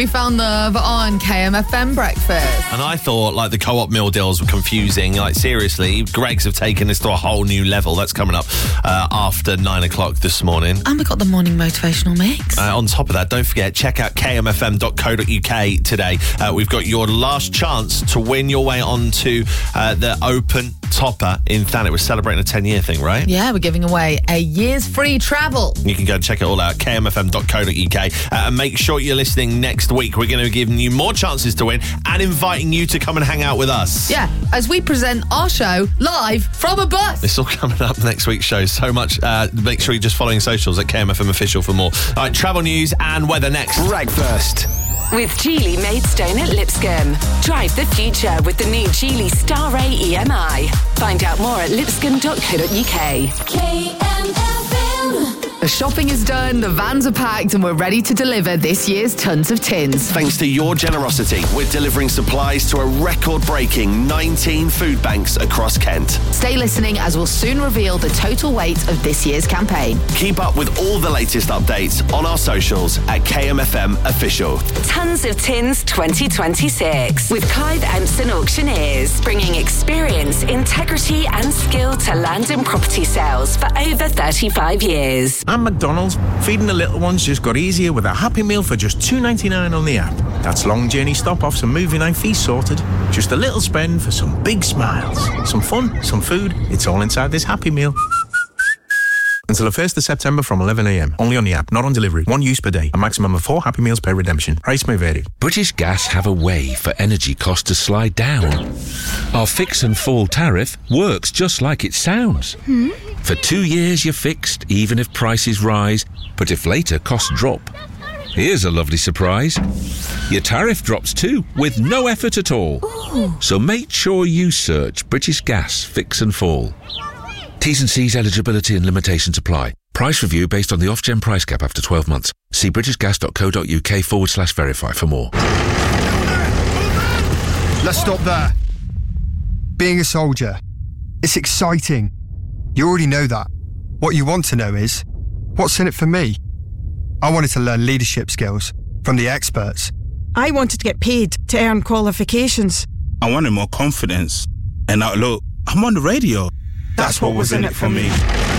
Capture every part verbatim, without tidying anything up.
We found love on K M F M Breakfast. And I thought, like, the co-op meal deals were confusing. Like, seriously, Greggs have taken this to a whole new level. That's coming up uh, after nine o'clock this morning. And we got the morning motivational mix. Uh, on top of that, don't forget, check out k m f m dot co dot u k today. Uh, we've got your last chance to win your way onto uh, the Open Topper in Thanet. We're celebrating a ten-year thing, right? Yeah, we're giving away a year's free travel. You can go and check it all out, k m f m dot co dot u k. Uh, and make sure you're listening next week. We're going to be giving you more chances to win and inviting you to come and hang out with us. Yeah, as we present our show live from a bus. It's all coming up next week's show. So much. Uh, make sure you're just following socials at K M F M Official for more. All right, travel news and weather next. Breakfast with Geely Maidstone at Lipscomb. Drive the future with the new Geely Star A E M I. Find out more at lipscomb dot co dot u k. K M F M. The shopping is done, the vans are packed, and we're ready to deliver this year's tons of tins. Thanks to your generosity, we're delivering supplies to a record-breaking nineteen food banks across Kent. Stay listening as we'll soon reveal the total weight of this year's campaign. Keep up with all the latest updates on our socials at K M F M Official. Tons of Tins twenty twenty-six with Clive Empson Auctioneers, bringing experience, integrity and skill to land and property sales for over thirty-five years. And McDonald's, feeding the little ones just got easier with a Happy Meal for just two ninety-nine on the app. That's long journey stop-offs and movie night fees sorted. Just a little spend for some big smiles. Some fun, some food, it's all inside this Happy Meal. Until the first of September from eleven a m. Only on the app, not on delivery. One use per day. A maximum of four Happy Meals per redemption. Price may vary. British Gas have a way for energy costs to slide down. Our fix and fall tariff works just like it sounds. Hmm? For two years you're fixed, even if prices rise, but if later costs drop. Here's a lovely surprise. Your tariff drops too, with no effort at all. Ooh. So make sure you search British Gas Fix and Fall. T's and C's, eligibility and limitations apply. Price review based on the Ofgem price cap after twelve months. See britishgas.co.uk forward slash verify for more. Let's stop there. Being a soldier, it's exciting. You already know that. What you want to know is, what's in it for me? I wanted to learn leadership skills from the experts. I wanted to get paid to earn qualifications. I wanted more confidence. And now look, I'm on the radio. That's, That's what was in it for me.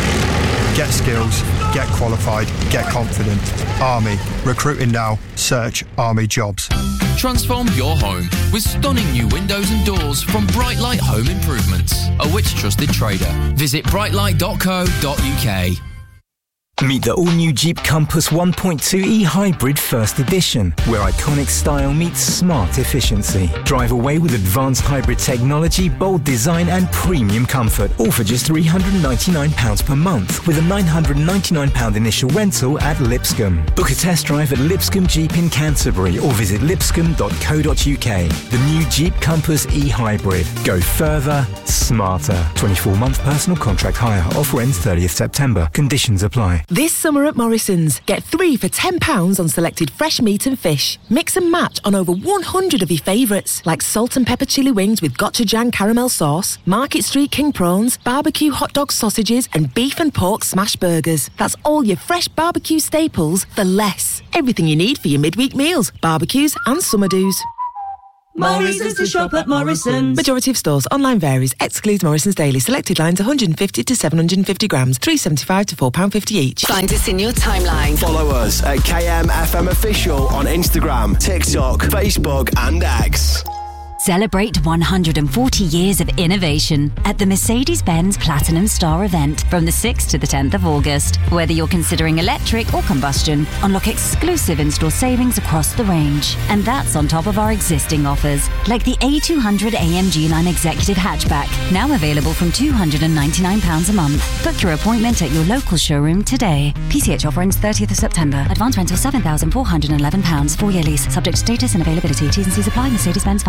Get skills, get qualified, get confident. Army. Recruiting now. Search Army Jobs. Transform your home with stunning new windows and doors from Brightlight Home Improvements, a Which trusted trader. Visit brightlight dot co dot u k. Meet the all-new Jeep Compass one point two e Hybrid First Edition, where iconic style meets smart efficiency. Drive away with advanced hybrid technology, bold design and premium comfort, all for just three hundred ninety-nine pounds per month, with a nine hundred ninety-nine pounds initial rental at Lipscomb. Book a test drive at Lipscomb Jeep in Canterbury or visit lipscomb dot co dot u k. The new Jeep Compass e Hybrid. Go further, smarter. twenty-four month personal contract hire. Offer ends thirtieth September. Conditions apply. This summer at Morrison's, get three for ten pounds on selected fresh meat and fish. Mix and match on over one hundred of your favourites, like salt and pepper chili wings with gochujang caramel sauce, Market Street king prawns, barbecue hot dog sausages and beef and pork smash burgers. That's all your fresh barbecue staples for less. Everything you need for your midweek meals, barbecues and summer do's. Morrison's to shop at Morrison's. Majority of stores. Online varies. Excludes Morrison's Daily. Selected lines one hundred fifty to seven hundred fifty grams. three pounds seventy-five to four pounds fifty each. Find us in your timeline. Follow us at K M F M Official on Instagram, TikTok, Facebook and X. Celebrate one hundred forty years of innovation at the Mercedes-Benz Platinum Star event from the sixth to the tenth of August. Whether you're considering electric or combustion, unlock exclusive in-store savings across the range. And that's on top of our existing offers, like the A two hundred A M G Line Executive Hatchback, now available from two hundred ninety-nine pounds a month. Book your appointment at your local showroom today. P C H offer ends thirtieth of September. Advance rental seven thousand four hundred eleven pounds. Four-year lease. Subject to status and availability. T's and C's apply. Mercedes-Benz Finance.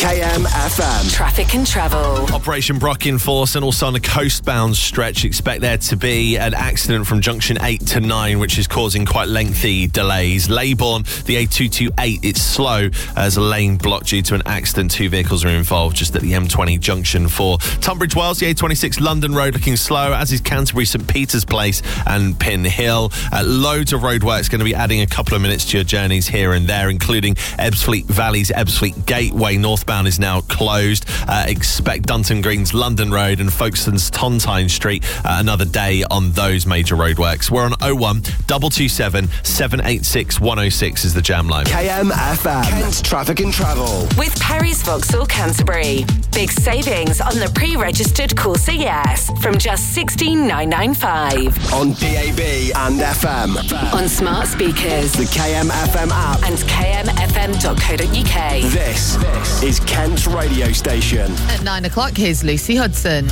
K M F M. Traffic and travel. Operation Brock in force, and also on the coastbound stretch, expect there to be an accident from junction eight to nine, which is causing quite lengthy delays. Leybourne, the A two twenty-eight, it's slow as a lane blocked due to an accident. Two vehicles are involved just at the M twenty junction four. Tunbridge Wells, the A twenty-six London Road looking slow, as is Canterbury, St Peter's Place and Pin Hill. Uh, loads of roadworks going to be adding a couple of minutes to your journeys here and there, including Ebbsfleet Valley's Ebbsfleet Gateway. Northbound is now closed. Uh, expect Dunton Green's London Road and Folkestone's Tontine Street uh, another day on those major roadworks. We're on oh one, two two seven, seven eight six, one oh six is the jam line. K M F M. Kent's Traffic and Travel. With Perry's Vauxhall Canterbury. Big savings on the pre-registered Corsa Yes from just sixteen thousand nine hundred ninety-five. On D A B and F M. On smart speakers. The K M F M app. And k m f m dot co dot u k. This, this is Kent's radio station. At nine o'clock, here's Lucy Hudson.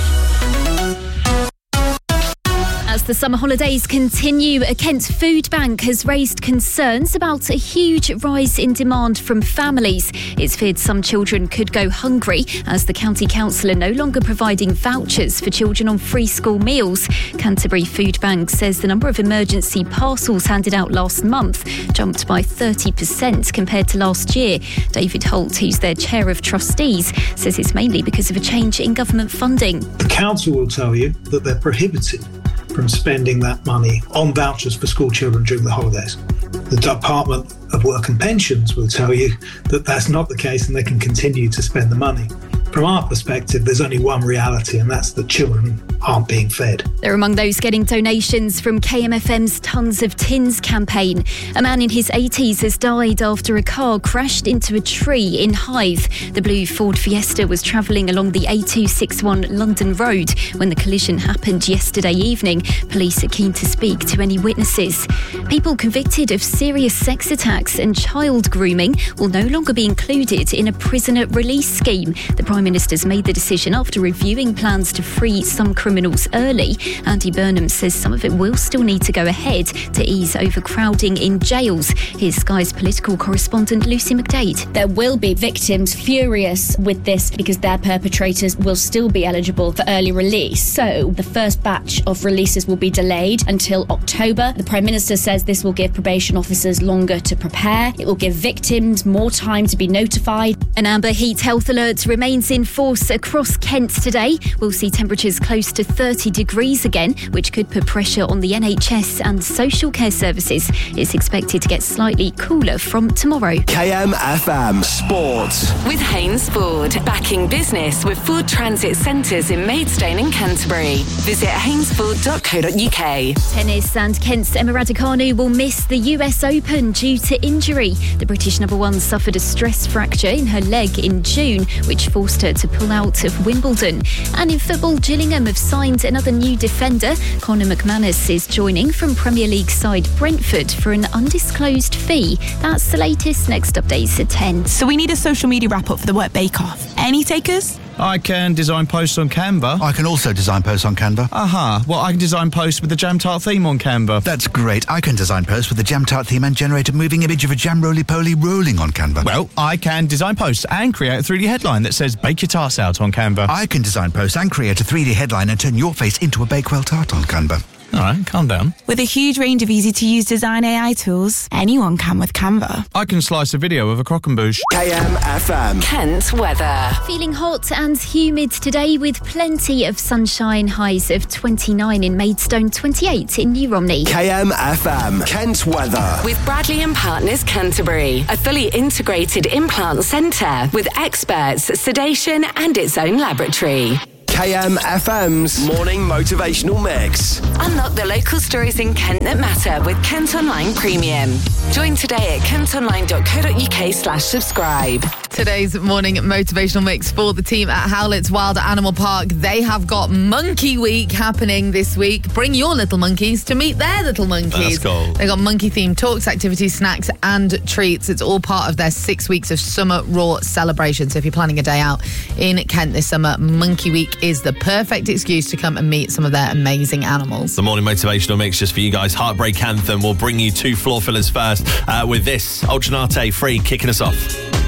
As the summer holidays continue, a Kent food bank has raised concerns about a huge rise in demand from families. It's feared some children could go hungry as the county council are no longer providing vouchers for children on free school meals. Canterbury Food Bank says the number of emergency parcels handed out last month jumped by thirty percent compared to last year. David Holt, who's their chair of trustees, says it's mainly because of a change in government funding. The council will tell you that they're prohibited from spending that money on vouchers for school children during the holidays. The Department of Work and Pensions will tell you that that's not the case and they can continue to spend the money. From our perspective, there's only one reality, and that's that children aren't being fed. They're among those getting donations from K M F M's Tons of Tins campaign. A man in his eighties has died after a car crashed into a tree in Hythe. The blue Ford Fiesta was travelling along the A two sixty-one London Road when the collision happened yesterday evening. Police are keen to speak to any witnesses. People convicted of serious sex attacks and child grooming will no longer be included in a prisoner release scheme. The Prime Minister's made the decision after reviewing plans to free some criminals early. Andy Burnham says some of it will still need to go ahead to ease overcrowding in jails. Here's Sky's political correspondent Lucy McDade. There will be victims furious with this because their perpetrators will still be eligible for early release. So the first batch of releases will be delayed until October. The Prime Minister says this will give probation officers longer to prepare. It will give victims more time to be notified. An amber heat health alert remains in force across Kent today. We'll see temperatures close to thirty degrees again, which could put pressure on the N H S and social care services. It's expected to get slightly cooler from tomorrow. K M F M Sports. With Haynes Ford, backing business with Ford Transit Centres in Maidstone and Canterbury. Visit haynes ford dot co dot u k. Tennis, and Kent's Emma Raducanu will miss the U S Open due to injury. The British number one suffered a stress fracture in her leg in June, which forced her to pull out of Wimbledon. And in football, Gillingham have signed another new defender. Conor McManus is joining from Premier League side Brentford for an undisclosed fee. That's the latest. Next updates at ten. So we need a social media wrap-up for the Work Bake Off. Any takers? I can design posts on Canva. I can also design posts on Canva. Aha. Well, I can design posts with the Jam Tart theme on Canva. That's great. I can design posts with the Jam Tart theme and generate a moving image of a jam roly-poly rolling on Canva. Well, I can design posts and create a three D headline that says bake your tarts out on Canva. I can design posts and create a three D headline and turn your face into a Bakewell tart on Canva. All right, calm down. With a huge range of easy-to-use design A I tools, anyone can with Canva. I can slice a video of a croquembouche. K M F M. Kent weather. Feeling hot and humid today with plenty of sunshine. Highs of twenty-nine in Maidstone, twenty-eight in New Romney. K M F M. Kent weather. With Bradley and Partners Canterbury, a fully integrated implant centre with experts, sedation and its own laboratory. K M F M's Morning Motivational Mix. Unlock the local stories in Kent that matter with Kent Online Premium. Join today at kent online dot co dot u k slash subscribe. Today's morning motivational mix for the team at Howlett's Wild Animal Park. They have got Monkey Week happening this week. Bring your little monkeys to meet their little monkeys. That's cool. They got monkey-themed talks, activities, snacks and treats. It's all part of their six weeks of Summer Raw celebration. So if you're planning a day out in Kent this summer, Monkey Week is the perfect excuse to come and meet some of their amazing animals. The morning motivational mix just for you guys. Heartbreak Anthem will bring you two floor fillers first uh, with this Ultranate Free kicking us off.